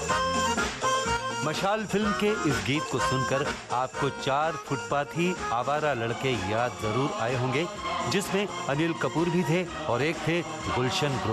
मशाल फिल्म के इस गीत को सुनकर आपको 4 फुटपाथी आवारा लड़के याद जरूर आए होंगे, जिसमें अनिल कपूर भी थे और एक थे गुलशन ग्रोवर।